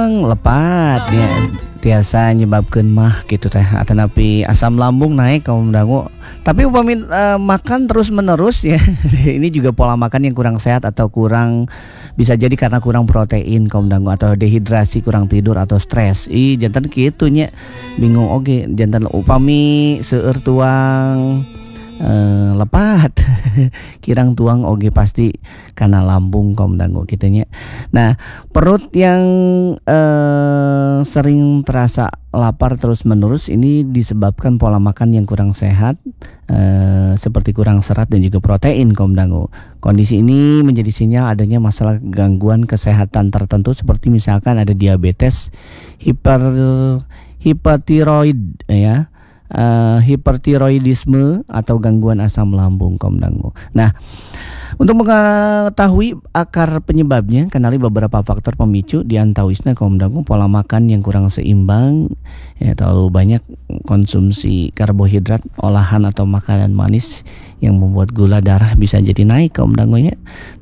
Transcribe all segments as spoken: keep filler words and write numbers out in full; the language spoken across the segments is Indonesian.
tuang lepat ya. Tiasa nyebabkeun mah gitu teh atanapi asam lambung naik kaum dangu. Tapi upami uh, makan terus menerus ya. Ini juga pola makan yang kurang sehat atau kurang, bisa jadi karena kurang protein kaum dangu, atau dehidrasi, kurang tidur atau stres. Ih jantan kitu nya. Bingung oge jantan upami seueur tuang Uh, lepat kirang tuang oge pasti karena lambung kaum dangu gitunya. Nah, perut yang uh, sering terasa lapar terus menerus ini disebabkan pola makan yang kurang sehat, uh, seperti kurang serat dan juga protein kaum dangu. Kondisi ini menjadi sinyal adanya masalah gangguan kesehatan tertentu seperti misalkan ada diabetes, hiper hipertiroid ya. Uh, hipertiroidisme atau gangguan asam lambung kaum dangu. Nah, untuk mengetahui akar penyebabnya, kenali beberapa faktor pemicu di antawisna kaum dangu pola makan yang kurang seimbang, ya, terlalu banyak konsumsi karbohidrat, olahan atau makanan manis yang membuat gula darah bisa jadi naik kaum dangunya.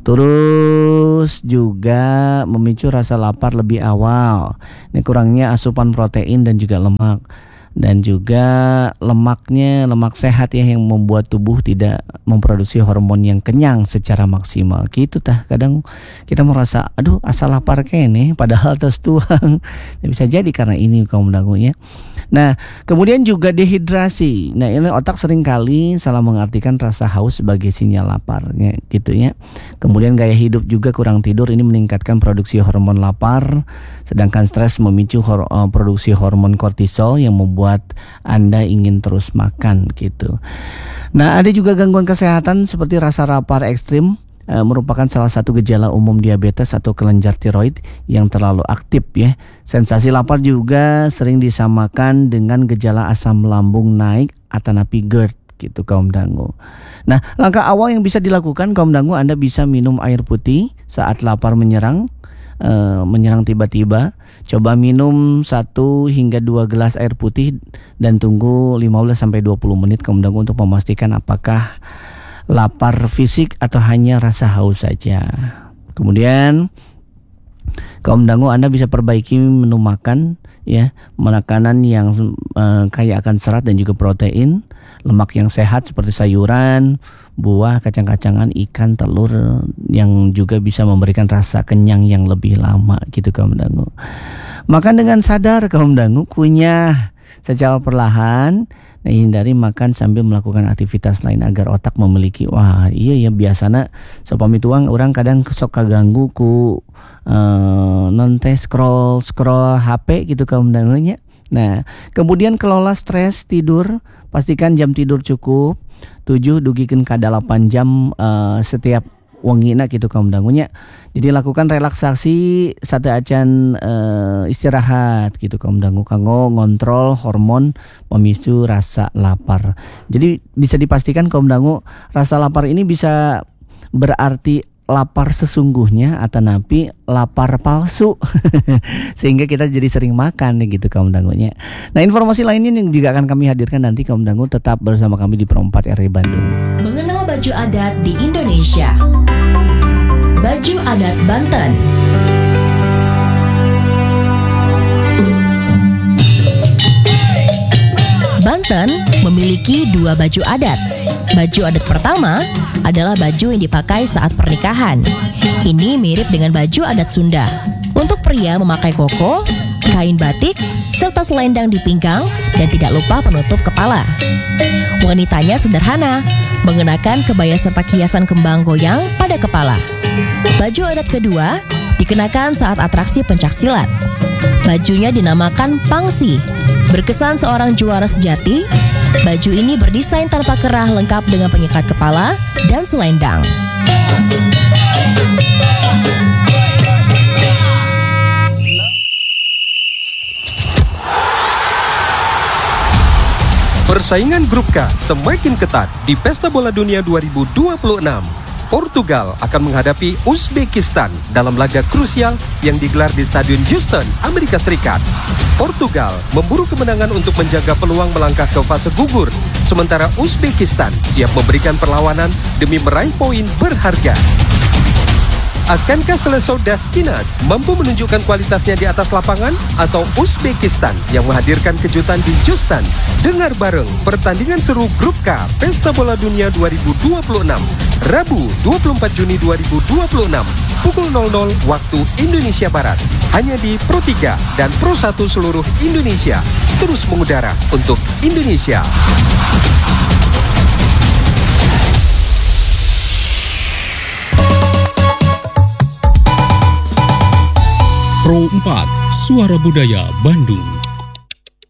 Terus juga memicu rasa lapar lebih awal. Ini kurangnya asupan protein dan juga lemak. Dan juga lemaknya, lemak sehat ya yang membuat tubuh tidak memproduksi hormon yang kenyang secara maksimal. Gitu tah kadang kita merasa aduh asa lapar kene padahal terus tuang. Bisa jadi karena ini kaum dangunya. Nah, kemudian juga dehidrasi. Nah, ini otak seringkali salah mengartikan rasa haus sebagai sinyal laparnya gitu ya. Kemudian gaya hidup juga kurang tidur ini meningkatkan produksi hormon lapar, sedangkan stres memicu hor- produksi hormon kortisol yang membuat Anda ingin terus makan gitu. Nah, ada juga gangguan kesehatan seperti rasa lapar ekstrim, e, merupakan salah satu gejala umum diabetes atau kelenjar tiroid yang terlalu aktif ya. Sensasi lapar juga sering disamakan dengan gejala asam lambung naik atanapi GERD gitu kaum dangu. Nah, langkah awal yang bisa dilakukan kaum dangu, Anda bisa minum air putih saat lapar menyerang. Uh, menyerang tiba-tiba. Coba minum satu hingga dua gelas air putih dan tunggu lima belas sampai dua puluh menit kaum dangu untuk memastikan apakah lapar fisik atau hanya rasa haus saja. Kemudian kaum dangu Anda bisa perbaiki menu makan ya, makanan yang uh, kaya akan serat dan juga protein, lemak yang sehat seperti sayuran, buah, kacang-kacangan, ikan, telur yang juga bisa memberikan rasa kenyang yang lebih lama gitu kaum dangu. Makan dengan sadar kaum dangu, kunyah secara perlahan. Nah, hindari makan sambil melakukan aktivitas lain agar otak memiliki wah iya ya biasana sopami tuang orang kadang sok kaganggu ku uh, nonte scroll scroll H P gitu kaum dangunya. Nah, kemudian kelola stres tidur, pastikan jam tidur cukup. Tujuh dugikeun ka delapan jam uh, setiap wengina gitu kaum dangunya. Jadi lakukan relaksasi satu acan uh, istirahat gitu kaum dangu kanggo ngontrol hormon pemicu rasa lapar. Jadi bisa dipastikan kaum dangu rasa lapar ini bisa berarti lapar sesungguhnya atau napi lapar palsu sehingga kita jadi sering makan gitu kaum dangunya. Nah, informasi lainnya yang juga akan kami hadirkan nanti kaum dangu, tetap bersama kami di Pro empat R I Bandung. Mengenal baju adat di Indonesia. Baju adat Banten. Banten memiliki dua baju adat. Baju adat pertama adalah baju yang dipakai saat pernikahan. Ini mirip dengan baju adat Sunda. Untuk pria memakai koko, kain batik, serta selendang di pinggang, dan tidak lupa penutup kepala. Wanitanya sederhana, mengenakan kebaya serta kiasan kembang goyang pada kepala. Baju adat kedua dikenakan saat atraksi pencaksilat. Bajunya dinamakan pangsi, berkesan seorang juara sejati. Baju ini berdesain tanpa kerah lengkap dengan pengikat kepala dan selendang. Persaingan Grup K semakin ketat di Pesta Bola Dunia dua ribu dua puluh enam. Portugal akan menghadapi Uzbekistan dalam laga krusial yang digelar di Stadion Houston, Amerika Serikat. Portugal memburu kemenangan untuk menjaga peluang melangkah ke fase gugur, sementara Uzbekistan siap memberikan perlawanan demi meraih poin berharga. Akankah Selesau Daskinas mampu menunjukkan kualitasnya di atas lapangan atau Uzbekistan yang menghadirkan kejutan di Justan? Dengar bareng pertandingan seru Grup K Pesta Bola Dunia dua ribu dua puluh enam, Rabu dua puluh empat Juni dua ribu dua puluh enam, pukul nol nol waktu Indonesia Barat. Hanya di Pro tiga dan Pro satu seluruh Indonesia. Terus mengudara untuk Indonesia. Pro empat, Suara Budaya Bandung.